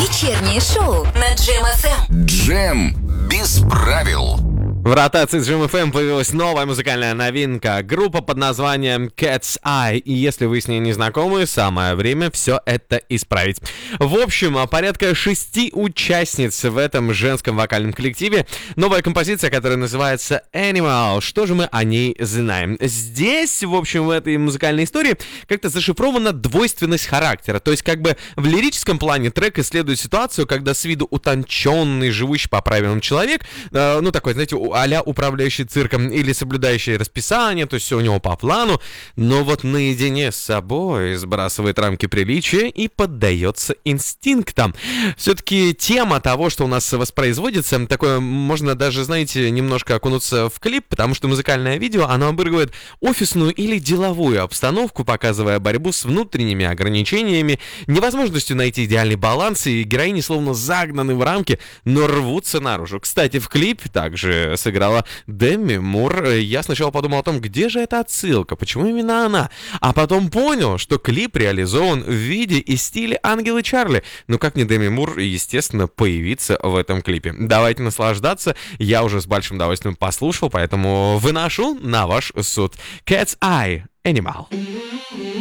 Вечернее шоу на Джем ФМ. Джем без правил. В ротации с Джем FM появилась новая музыкальная новинка. Группа под названием Cat's Eye. И если вы с ней не знакомы, самое время все это исправить. В общем, порядка 6 участниц в этом женском вокальном коллективе. Новая композиция, которая называется Animal. Что же мы о ней знаем? Здесь, в общем, в этой музыкальной истории как-то зашифрована двойственность характера. То есть, как бы в лирическом плане трек исследует ситуацию, когда с виду утонченный, живущий по правилам человек, такой, знаете, а-ля управляющий цирком или соблюдающий расписание, то есть все у него по плану, но вот наедине с собой сбрасывает рамки приличия и поддается инстинктам. Все-таки тема того, что у нас воспроизводится, такое, можно даже, знаете, немножко окунуться в клип, потому что музыкальное видео, оно обыгрывает офисную или деловую обстановку, показывая борьбу с внутренними ограничениями, невозможностью найти идеальный баланс, и героини словно загнаны в рамки, но рвутся наружу. Кстати, в клипе также сыграла Деми Мур. Я сначала подумал о том, где же эта отсылка, почему именно она, а потом понял, что клип реализован в виде и стиле Ангелы Чарли. Ну как не Деми Мур, естественно, появиться в этом клипе. Давайте наслаждаться, я уже с большим удовольствием послушал, поэтому выношу на ваш суд. Cat's Eye, Animal.